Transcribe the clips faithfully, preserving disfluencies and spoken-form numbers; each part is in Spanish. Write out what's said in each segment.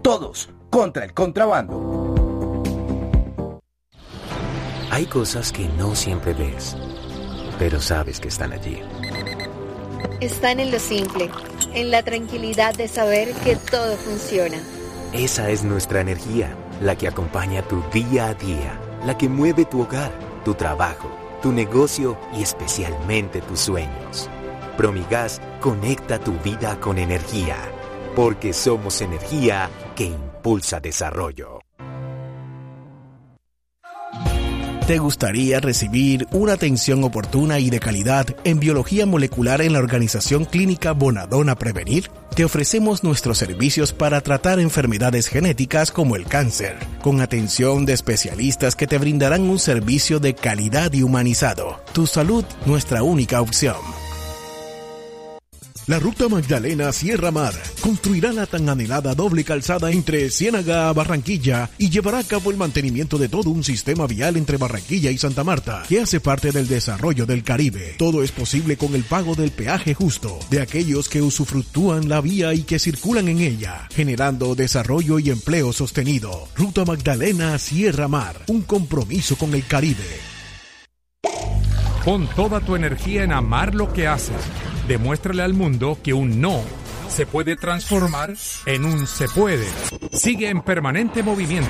Todos contra el contrabando. Hay cosas que no siempre ves, pero sabes que están allí. Están en lo simple, en la tranquilidad de saber que todo funciona. Esa es nuestra energía, la que acompaña tu día a día, la que mueve tu hogar, tu trabajo, tu negocio y especialmente tus sueños. Promigas conecta tu vida con energía, porque somos energía que impulsa desarrollo. ¿Te gustaría recibir una atención oportuna y de calidad en biología molecular en la Organización Clínica Bonadona Prevenir? Te ofrecemos nuestros servicios para tratar enfermedades genéticas como el cáncer, con atención de especialistas que te brindarán un servicio de calidad y humanizado. Tu salud, nuestra única opción. La Ruta Magdalena Sierra Mar construirá la tan anhelada doble calzada entre Ciénaga a Barranquilla y llevará a cabo el mantenimiento de todo un sistema vial entre Barranquilla y Santa Marta, que hace parte del desarrollo del Caribe. Todo es posible con el pago del peaje justo de aquellos que usufructúan la vía y que circulan en ella, generando desarrollo y empleo sostenido. Ruta Magdalena Sierra Mar, un compromiso con el Caribe. Pon toda tu energía en amar lo que haces. Demuéstrale al mundo que un no se puede transformar en un se puede. Sigue en permanente movimiento.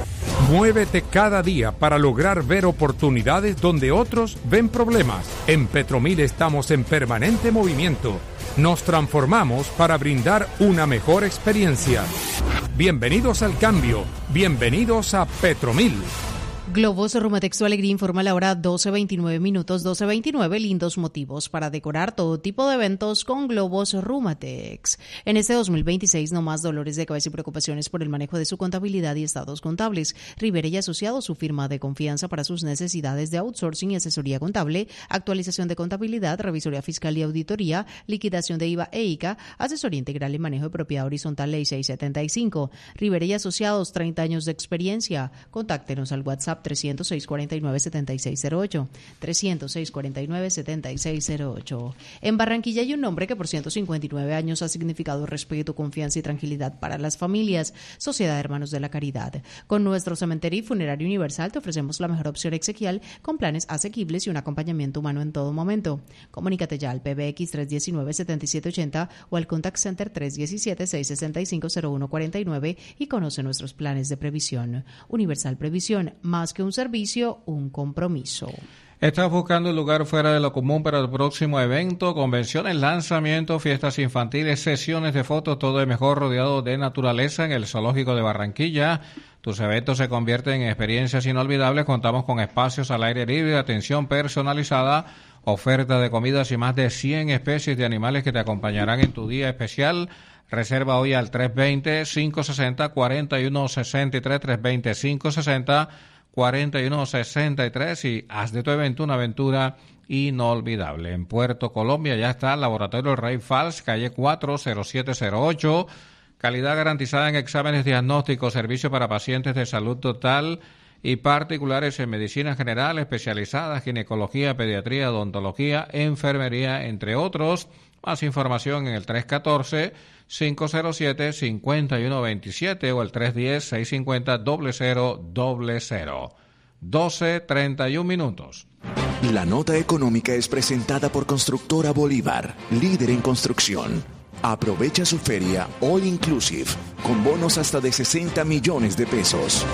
Muévete cada día para lograr ver oportunidades donde otros ven problemas. En Petromil estamos en permanente movimiento. Nos transformamos para brindar una mejor experiencia. Bienvenidos al cambio. Bienvenidos a Petromil. Globos Rumatex Tu Alegría informa la hora doce veintinueve minutos, doce veintinueve, lindos motivos para decorar todo tipo de eventos con Globos Rumatex. En este dos mil veintiséis, no más dolores de cabeza y preocupaciones por el manejo de su contabilidad y estados contables. Rivera y Asociados, su firma de confianza para sus necesidades de outsourcing y asesoría contable, actualización de contabilidad, revisoría fiscal y auditoría, liquidación de I V A e I C A, asesoría integral y manejo de propiedad horizontal, ley seiscientos setenta y cinco. Rivera y Asociados, treinta años de experiencia. Contáctenos al WhatsApp trescientos seis cuarenta y nueve, setenta y seis cero ocho, trescientos seis cuarenta y nueve, setenta y seis cero ocho. En Barranquilla hay un nombre que por ciento cincuenta y nueve años ha significado respeto, confianza y tranquilidad para las familias. Sociedad de Hermanos de la Caridad. Con nuestro cementerio y funerario universal te ofrecemos la mejor opción exequial con planes asequibles y un acompañamiento humano en todo momento. Comunícate ya al P B X tres uno nueve, siete siete ocho cero o al Contact Center tres uno siete, seis seis cinco, cero uno cuatro nueve y conoce nuestros planes de previsión. Universal Previsión, más que un servicio, un compromiso. Estás buscando un lugar fuera de lo común para el próximo evento, convenciones, lanzamientos, fiestas infantiles, sesiones de fotos, todo es mejor rodeado de naturaleza en el Zoológico de Barranquilla. Tus eventos se convierten en experiencias inolvidables. Contamos con espacios al aire libre, atención personalizada, oferta de comidas y más de cien especies de animales que te acompañarán en tu día especial. Reserva hoy al tres dos cero, cinco seis cero, cuatro uno seis tres, tres dos cero, cinco seis cero, cuatro uno seis tres y haz de tu evento una aventura inolvidable. En Puerto Colombia ya está el Laboratorio Rey Fals, calle cuatro, cero siete cero ocho. Calidad garantizada en exámenes diagnósticos, servicio para pacientes de salud total y particulares en medicina general, especializadas, ginecología, pediatría, odontología, enfermería, entre otros. Más información en el tres uno cuatro, cinco cero siete, cinco uno dos siete o el tres uno cero, seis cinco cero, cero cero cero. doce treinta y un minutos. La nota económica es presentada por Constructora Bolívar, líder en construcción. Aprovecha su feria All Inclusive, con bonos hasta de sesenta millones de pesos.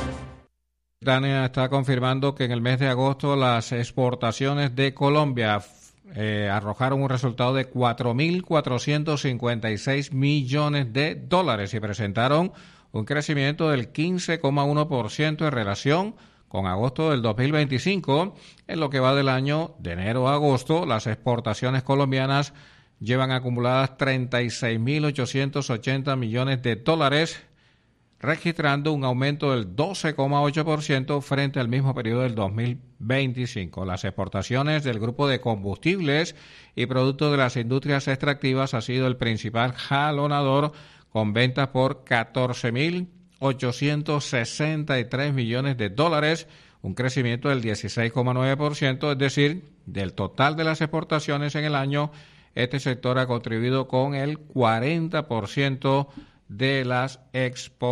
Dania está confirmando que en el mes de agosto las exportaciones de Colombia eh, arrojaron un resultado de cuatro mil cuatrocientos cincuenta y seis millones de dólares y presentaron un crecimiento del quince coma uno por ciento en relación con agosto del dos mil veinticinco. En lo que va del año de enero a agosto, las exportaciones colombianas llevan acumuladas treinta y seis mil ochocientos ochenta millones de dólares, registrando un aumento del doce coma ocho por ciento frente al mismo periodo del dos mil veinticinco. Las exportaciones del grupo de combustibles y productos de las industrias extractivas ha sido el principal jalonador, con ventas por catorce mil ochocientos sesenta y tres millones de dólares, un crecimiento del dieciséis coma nueve por ciento, es decir, del total de las exportaciones en el año, este sector ha contribuido con el cuarenta por ciento de las exportaciones.